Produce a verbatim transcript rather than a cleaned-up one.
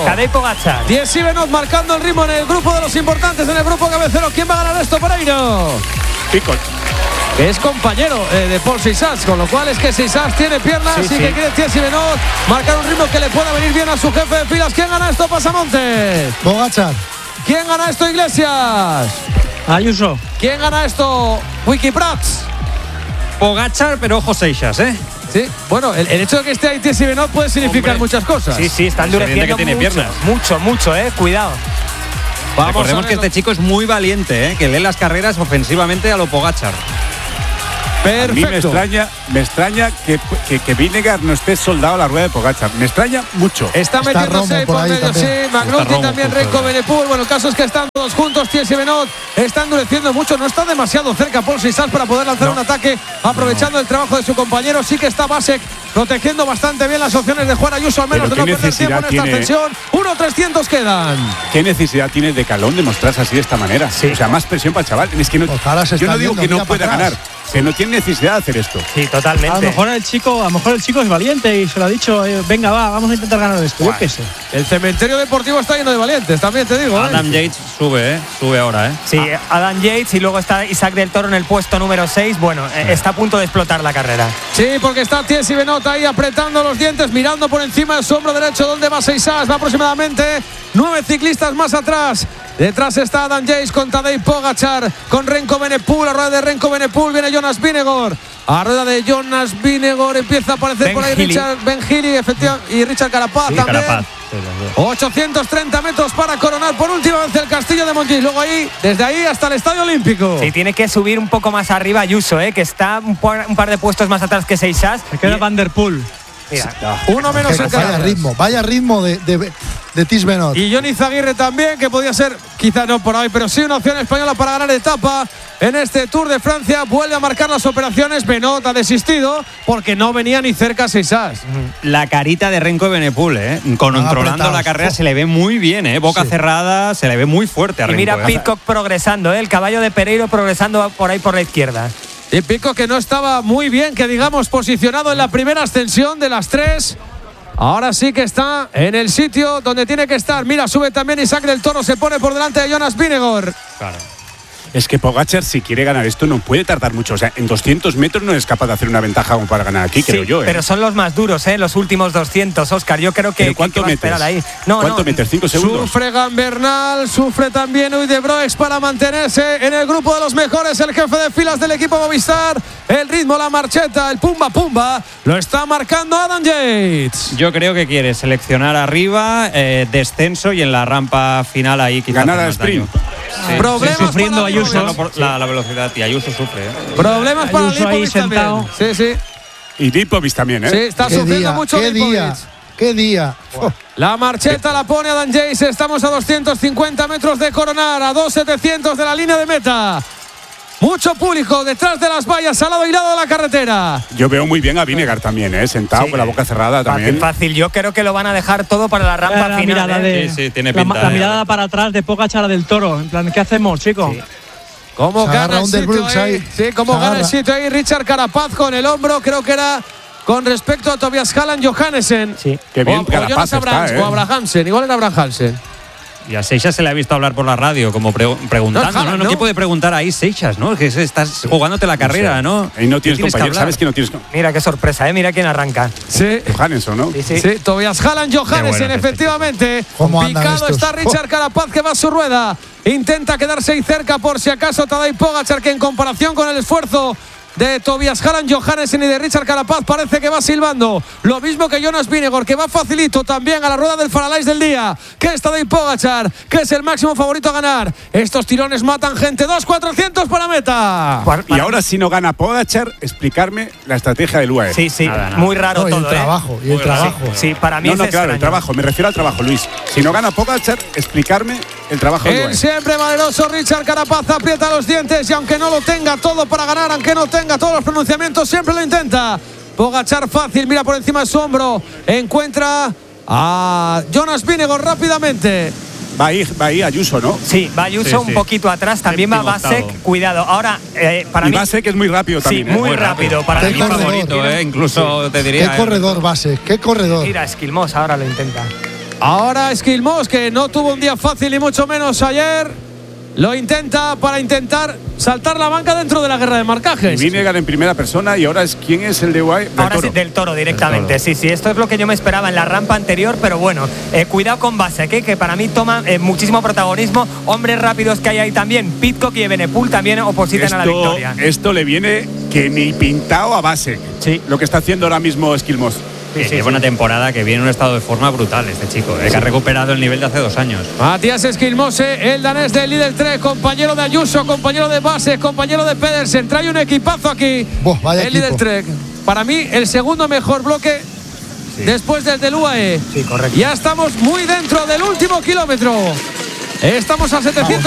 Tadej Pogačar. Jesse Benoot marcando el ritmo en el grupo de los importantes, en el grupo cabecero. ¿Quién va a ganar esto, Pereiro? Picot. Que es compañero eh, de Paul Sisas, con lo cual es que Sisas tiene piernas sí, y sí. que quiere Jesse Benoot marcar un ritmo que le pueda venir bien a su jefe de filas. ¿Quién gana esto, Pasamontes? Pogačar. ¿Quién gana esto, Iglesias? Ayuso. ¿Quién gana esto, Wikiprats? Pogačar, pero ojo Seixas, ¿eh? Sí, bueno, el, el hecho de que esté ahí Jesse Benoot puede significar Hombre. muchas cosas. Sí, sí, está Es evidente endureciendo que tiene mucho, piernas. mucho, mucho, eh. Cuidado. Vamos Recordemos a que ver. este chico es muy valiente, ¿eh? Que lee las carreras ofensivamente a lo Pogačar. A mí me Perfecto. extraña, me extraña que, que, que Vinegar no esté soldado a la rueda de Pogačar. Me extraña mucho. Está, Está metiéndose Romo por por ahí medio, también. sí. Magnuti Está Romo, también, justo, Renko ¿verdad? Benepul. Bueno, el caso es que están todos juntos. Jesse Benoot está endureciendo mucho. No está demasiado cerca Paul Sisas para poder lanzar un ataque, aprovechando el trabajo de su compañero. Sí que está Vasek protegiendo bastante bien las opciones de Juan Ayuso, al menos de Pero no ¿qué perder tiempo en esta necesidad ascensión. uno trescientos quedan. ¿Qué necesidad tiene de Calón de mostrarse así de esta manera? Sí. O sea, más presión para el chaval. Es que no, Ojalá se yo está no digo viendo, que no mira pueda para ganar, atrás. que no tiene necesidad de hacer esto. Sí, A totalmente. lo mejor el chico, a lo mejor el chico es valiente y se lo ha dicho, eh, venga, va, vamos a intentar ganar esto. Yo qué sé. El cementerio deportivo está lleno de valientes, también te digo. ¿eh? Adam Yates sube, ¿eh? Sube ahora, ¿eh? Sí, Adam Yates y luego está Isaac del Toro en el puesto número seis. Bueno, eh, está a punto de explotar la carrera. Sí, porque está Jesse Benoot ahí apretando los dientes, mirando por encima de su hombro derecho donde va Sisas. Va aproximadamente nueve ciclistas más atrás. Detrás está Adam Yates con Tadej Pogačar, con Renko Benepul. A rueda de Renko Benepul viene Jonas Vingegaard. A rueda de Jonas Vingegaard empieza a aparecer Ben por ahí Healy. Richard Ben Healy, efectivamente, y Richard Carapaz Sí, también. Carapaz. ochocientos treinta metros para coronar por última vez el castillo de Montjuïc. Luego ahí, desde ahí hasta el Estadio Olímpico. Sí, tiene que subir un poco más arriba Ayuso, eh, que está un par, un par de puestos más atrás que Sisas. Se queda Van der Poel. Mira, Uno menos Que en vaya carreras. ritmo, vaya ritmo de, de, de Tish Benoot. Y Johnny Zaguirre también, que podía ser, quizá no por hoy, pero sí una opción española para ganar etapa en este Tour de Francia. Vuelve a marcar las operaciones. Benoot ha desistido porque no venía ni cerca a Sisas. La carita de Renko Benepul, ¿eh? Controlando apretados. la carrera se le ve muy bien, ¿eh? Boca Sí. cerrada, se le ve muy fuerte a y Renko. mira ¿eh? Pidcock progresando, eh, el caballo de Pereiro progresando por ahí por la izquierda. Y Pico, que no estaba muy bien, que digamos, posicionado en la primera ascensión de las tres. Ahora sí que está en el sitio donde tiene que estar. Mira, sube también Isaac del Toro, se pone por delante de Jonas Vingegaard. Claro. Es que Pogačar, si quiere ganar esto, no puede tardar mucho. O sea, en doscientos metros no es capaz de hacer una ventaja como para ganar aquí, creo Sí, yo. ¿eh? pero son los más duros, eh, los últimos doscientos, Óscar. Yo creo que, ¿Pero que- cuánto que va a metes? esperar ahí. No, ¿Cuánto no, metes? ¿Cinco segundos? Sufre Gambernal, sufre también Uy de Broex para mantenerse en el grupo de los mejores. El jefe de filas del equipo Movistar. El ritmo, la marcheta, el pumba pumba. Lo está marcando Adam Yates. Yo creo que quiere seleccionar arriba, eh, descenso y en la rampa final ahí quizás Ganar hacer al más sprint. daño. Sí. Problemas Sí, sufriendo para Ayuso. Lipovic. Solo por la, la velocidad y Ayuso sufre, ¿eh? Problemas para Ayuso ahí Lipovic también. sentado. Sí, sí. Y Lipovic también, ¿eh? Sí, está Qué sufriendo día, mucho qué Lipovic. día, qué día. Oh, La marcheta la pone Adam Yates. Estamos a doscientos cincuenta metros de coronar, a dos setecientos de la línea de meta. Mucho público detrás de las vallas, al lado y lado de la carretera. Yo veo muy bien a Vinegar también, ¿eh? Sentado Sí. con la boca cerrada fácil, también. fácil. Yo creo que lo van a dejar todo para la rampa La final. mirada eh. de, Sí, sí, tiene la, pinta, la eh. mirada para atrás de Pogačar del Toro. En plan, ¿qué hacemos, chicos? Sí. Cómo Se gana agarra el sitio Underbrooks ahí. ahí. Sí, cómo Se gana el agarra. sitio ahí Richard Carapaz con el hombro. Creo que era con respecto a Tobias Halland Johannesen. Sí. Qué bien o, o Carapaz Jonas está, Abrahams, ¿eh? o Abrahamsen. Igual era Abrahamsen. Y a Seixas se le ha visto hablar por la radio, como pre- preguntando, No, ¿no? Haaland, ¿no? ¿no? ¿Qué puede preguntar ahí Seixas, no? Que estás jugándote la carrera, ¿no? Ahí no ¿Qué tienes que compañero. hablar? ¿Sabes que no tienes Mira qué sorpresa, eh. Mira quién arranca. Sí. Johannesson, ¿no? Sí, sí. Sí, Tobias Halland Johannesen, Qué bueno es efectivamente. ¿Cómo andan Picado estos? está Richard Carapaz, que va a su rueda. Intenta quedarse ahí cerca por si acaso Tadej Pogačar, que en comparación con el esfuerzo de Tobias Halland Johannesen y de Richard Carapaz parece que va silbando. Lo mismo que Jonas Vingegaard, que va facilito también a la rueda del Faralays del día, que es Tadej Pogačar, que es el máximo favorito a ganar. Estos tirones matan gente. dos cuatrocientos para meta. Par- Y para- ahora, si no gana Pogačar, explicarme la estrategia del U A E. Sí, sí, Nada, nada. muy raro no, y todo, el trabajo, y el Muy trabajo. eh. Sí, para mí No, es no, claro, el extraño. trabajo. Me refiero al trabajo, Luis. Si no gana Pogačar, explicarme el trabajo del U A El E. siempre valeroso Richard Carapaz aprieta los dientes y aunque no lo tenga todo para ganar, aunque no tenga todos los pronunciamientos, siempre lo intenta. Pogačar fácil, mira por encima de su hombro, encuentra a Jonas Vingegaard rápidamente. Va ahí, va ahí Ayuso, ¿no? Sí, va Ayuso Sí, un sí. poquito atrás, también va Séptimo, Vasek, octavo. cuidado. Ahora, eh, para y mí, Vasek es muy rápido sí, también. ¿eh? muy rápido. Para Qué mí, Mi corredor. favorito, ¿eh? Incluso te diría. Qué ¿eh? corredor base, qué corredor. Mira, Esquilmos ahora lo intenta. Ahora Esquilmos, que no tuvo un día fácil y mucho menos ayer, lo intenta para intentar saltar la banca dentro de la guerra de marcajes. Y Vinegar en primera persona y ahora es ¿quién es el de Guay? Del Ahora Toro. sí, del Toro directamente. Del Toro. Sí, sí, esto es lo que yo me esperaba en la rampa anterior, pero bueno, eh, cuidado con Basek, eh, que para mí toma eh, muchísimo protagonismo. Hombres rápidos que hay ahí también. Pitcock y Evenepoel también opositan a la Esto, victoria. esto le viene que ni pintado a base. Sí. Lo que está haciendo ahora mismo Esquilmos. Sí, sí, lleva sí. una temporada que viene en un estado de forma brutal este chico, eh, que ha recuperado el nivel de hace dos años. Matías Esquilmose, el danés del Lidl tres, compañero de Ayuso, compañero de Basek, compañero de Pedersen. Trae un equipazo aquí. Buah, vaya el equipo. Lidl tres. Para mí, el segundo mejor bloque después del del U A E. Sí, correcto. Ya estamos muy dentro del último kilómetro. Estamos a setecientos.